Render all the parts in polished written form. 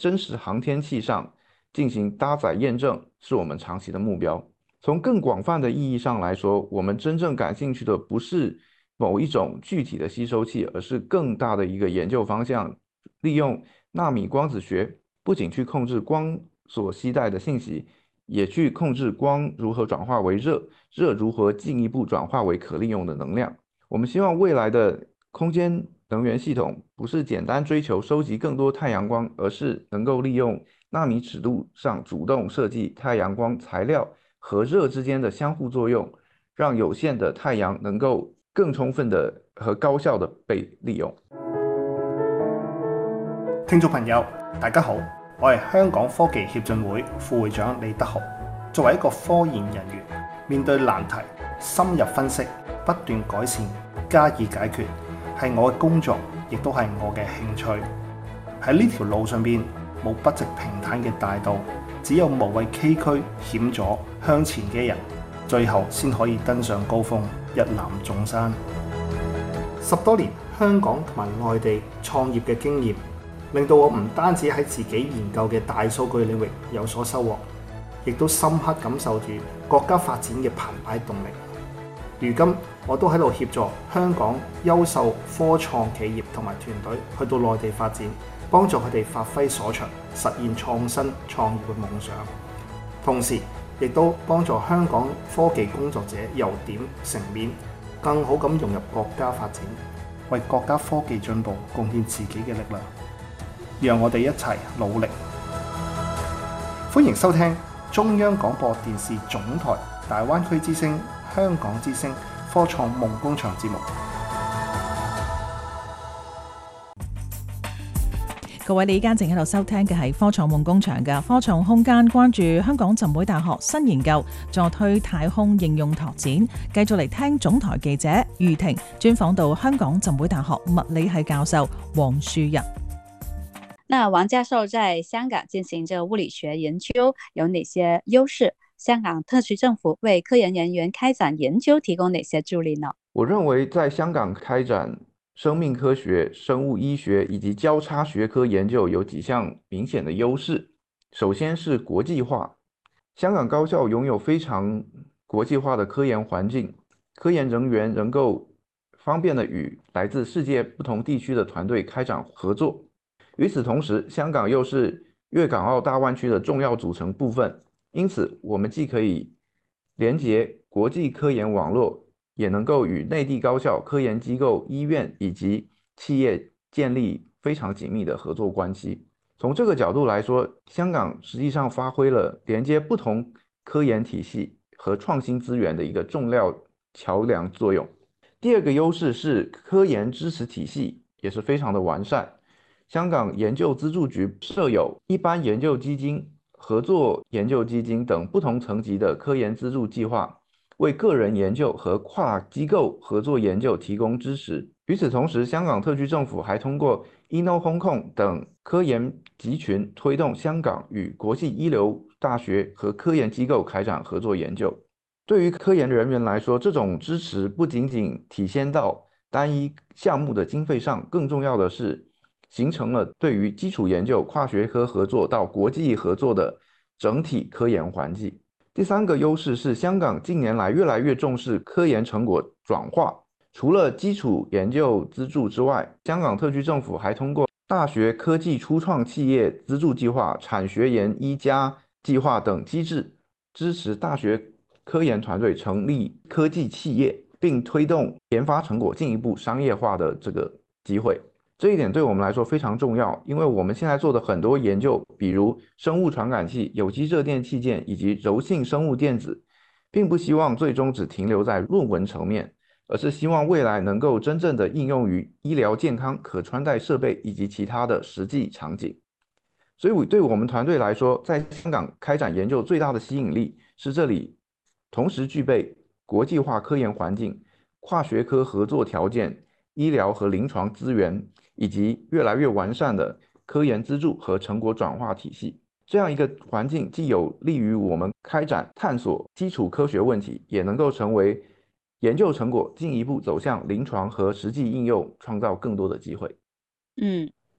真实航天器上进行搭载验证，是我们长期的目标。从更广泛的意义上来说，我们真正感兴趣的不是某一种具体的吸收器，而是更大的一个研究方向，利用纳米光子学，不仅去控制光所携带的信息，也去控制光如何转化为热，热如何进一步转化为可利用的能量。我们希望未来的空间能源系统不是简单追求收集更多太阳光，而是能够利用纳米尺度上主动设计太阳光材料和热之间的相互作用，让有限的太阳能够更充分的和高效的被利用。 聽眾朋友，大家好，我係香港科技協進會副會長李德豪。作為一個科研人員，面對難題，深入分析，不斷改善，加以解決，係我嘅工作，亦都係我嘅興趣。喺呢條路上邊，冇不直平坦嘅大道，只有無畏崎嶇險阻向前嘅人，最後先可以登上高峰，一覽眾山。10多年香港同埋內地創業嘅經驗，令到我唔單止喺自己研究嘅大數據領域有所收穫，亦都深刻感受住國家發展嘅澎湃動力。如今我都喺度協助香港優秀科創企業同埋團隊去到內地發展，幫助佢哋發揮所長，實現創新創業嘅夢想。同時亦都幫助香港科技工作者由點成面，更好咁融入國家發展，為國家科技進步貢獻自己嘅力量。讓我哋一齊努力。歡迎收聽中央廣播電視總台大灣區之聲、香港之聲科創夢工場節目。 各位，你而家正喺度收聽嘅係科創夢工場嘅科創空間，關注香港浸會大學新研究，助推太空應用拓展。繼續嚟聽總台記者余婷專訪到香港浸會大學物理系教授黃樹仁。 那王教授在香港进行这个物理学研究有哪些优势？香港特区政府为科研人员开展研究提供哪些助力呢？ 我认为在香港开展生命科学、生物医学以及交叉学科研究有几项明显的优势。首先是国际化，香港高校拥有非常国际化的科研环境，科研人员能够方便的与来自世界不同地区的团队开展合作。与此同时，香港又是粤港澳大湾区的重要组成部分，因此我们既可以连接国际科研网络，也能够与内地高校、科研机构、医院以及企业建立非常紧密的合作关系。从这个角度来说，香港实际上发挥了连接不同科研体系和创新资源的一个重要桥梁作用。第二个优势是科研支持体系也是非常的完善。香港研究资助局设有一般研究基金、合作研究基金等不同层级的科研资助计划，为个人研究和跨机构合作研究提供支持。与此同时，香港特区政府还通过 Inno Hong Kong 等科研集群，推动香港与国际一流大学和科研机构开展合作研究。对于科研人员来说，这种支持不仅仅体现到单一项目的经费上，更重要的是形成了对于基础研究、跨学科合作到国际合作的整体科研环境。第三个优势是香港近年来越来越重视科研成果转化。除了基础研究资助之外，香港特区政府还通过大学科技初创企业资助计划、产学研1+计划等机制，支持大学科研团队成立科技企业，并推动研发成果进一步商业化的这个机会。这一点对我们来说非常重要，因为我们现在做的很多研究，比如生物传感器、有机热电器件以及柔性生物电子，并不希望最终只停留在论文层面，而是希望未来能够真正的应用于医疗健康、可穿戴设备以及其他的实际场景。所以对我们团队来说，在香港开展研究最大的吸引力是这里同时具备国际化科研环境、跨学科合作条件、医疗和临床资源，以及越来越完善的科研资助和成果转化体系。这样一个环境既有利于我们开展探索基础科学问题，也能够成为研究成果进一步走向临床和实际应用，创造更多的机会。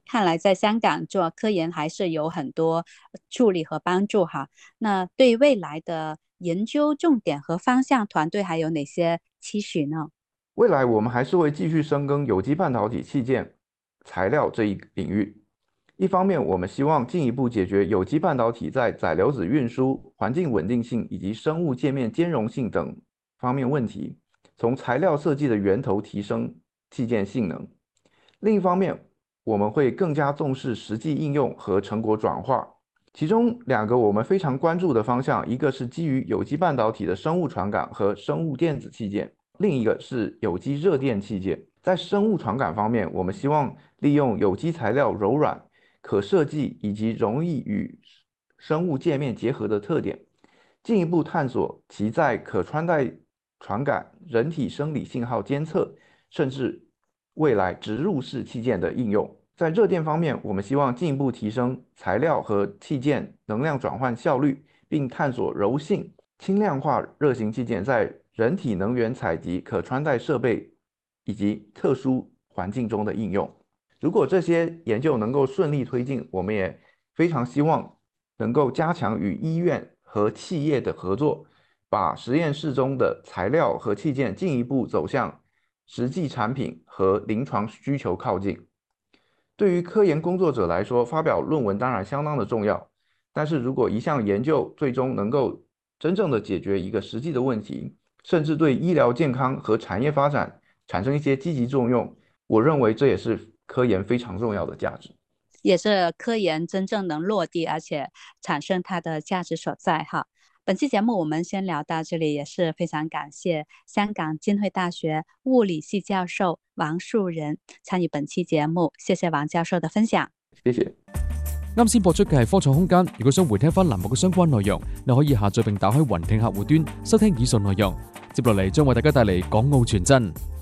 看来在香港做科研还是有很多助力和帮助哈。那对未来的研究重点和方向，团队还有哪些期许呢？ 未来我们还是会继续深耕有机半导体器件材料这一领域。一方面，我们希望进一步解决有机半导体在载流子运输、环境稳定性以及生物界面兼容性等方面问题，从材料设计的源头提升器件性能。另一方面，我们会更加重视实际应用和成果转化。其中2个我们非常关注的方向，一个是基于有机半导体的生物传感和生物电子器件，另一个是有机热电器件。在生物传感方面，我们希望利用有机材料柔软、可设计以及容易与生物界面结合的特点，进一步探索其在可穿戴传感、人体生理信号监测，甚至未来植入式器件的应用。在热电方面，我们希望进一步提升材料和器件能量转换效率，并探索柔性、轻量化热型器件在人体能源采集、可穿戴设备以及特殊环境中的应用。如果这些研究能够顺利推进，我们也非常希望能够加强与医院和企业的合作，把实验室中的材料和器件进一步走向实际产品和临床需求靠近。对于科研工作者来说，发表论文当然相当的重要，但是如果一项研究最终能够真正的解决一个实际的问题，甚至对医疗健康和产业发展产生一些积极作用，我认为这也是科研非常重要的价值， 也是科研真正能落地而且产生它的价值所在哈。本期节目我们先聊到这里，也是非常感谢香港浸会大学物理系教授王树人参與本期節目，謝謝王教授嘅分享。 謝謝。 啱先播出嘅係科創空間，如果想回聽翻欄目嘅相關內容，你可以下載並打開雲聽客戶端收聽以上內容。接落嚟將為大家帶嚟港澳傳真。